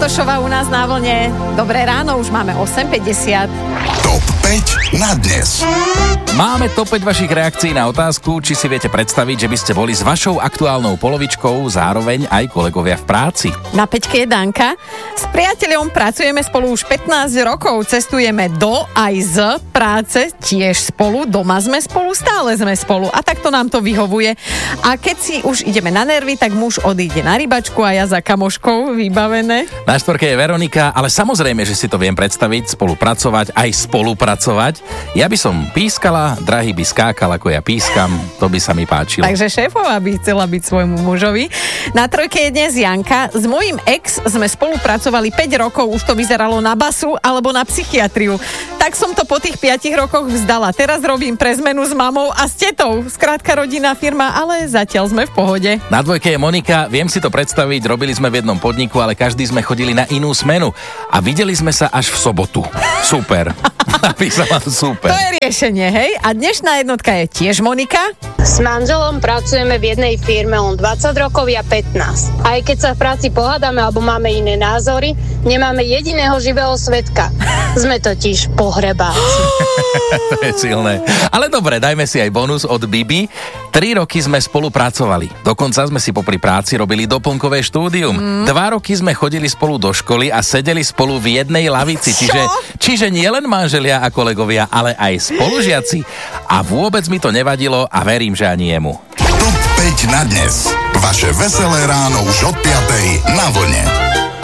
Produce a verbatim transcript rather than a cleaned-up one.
Bartošová u nás na vlne. Dobré ráno, už máme osem päťdesiat. Top päť na dnes. Máme top päť vašich reakcií na otázku, či si viete predstaviť, že by ste boli s vašou aktuálnou polovičkou zároveň aj kolegovia v práci. Na päťke je Danka. S priateľom pracujeme spolu už pätnásť rokov, cestujeme do aj z práce, tiež spolu, doma sme spolu, stále sme spolu a takto nám to vyhovuje. A keď si už ideme na nervy, tak muž odíde na rybačku a ja za kamoškou, vybavené. Na štvorke je Veronika, ale samozrejme, že si to viem predstaviť, spolupracovať, aj spolupracovať. Ja by som pískala, drahý by skákal, ako ja pískam, to by sa mi páčilo. Takže šéfová by chcela byť svojmu mužovi. Na trojke je dnes Janka. S mojím ex sme spolupracovali päť rokov, už to vyzeralo na basu alebo na psychiatriu. Tak som to po tých piatich rokoch vzdala. Teraz robím pre zmenu s mamou a s tetou. Skrátka rodinná firma, ale zatiaľ sme v pohode. Na dvojke je Monika, viem si to predstaviť, robili sme v jednom podniku, ale každý sme chodili na inú smenu a videli sme sa až v sobotu. Super. Napísala super. To je riešenie, hej? A dnešná jednotka je tiež Monika. S manželom pracujeme v jednej firme, on dvadsať rokov, ja pätnásť. Aj keď sa v práci pohádame alebo máme iné názory, nemáme jediného živého svedka. Sme totiž pohrebáci. To je silné. Ale dobre, dajme si aj bonus od Bibi. Tri roky sme spolupracovali. Dokonca sme si popri práci robili doplnkové štúdium. Mm. Dva roky sme chodili spolu do školy a sedeli spolu v jednej lavici. Čiže, čiže nie len manželia a kolegovia, ale aj spolužiaci. A vôbec mi to nevadilo a verím, že ani jemu. Top päť na dnes. Vaše veselé ráno už od piatej na vlne.